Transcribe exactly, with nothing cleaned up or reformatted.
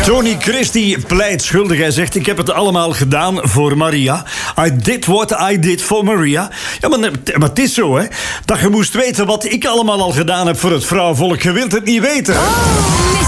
Tony Christie pleit schuldig. Hij zegt, ik heb het allemaal gedaan voor Maria. I did what I did for Maria. Ja, maar, maar het is zo, hè. Dat je moest weten wat ik allemaal al gedaan heb voor het vrouwenvolk. Je wilt het niet weten. Oh.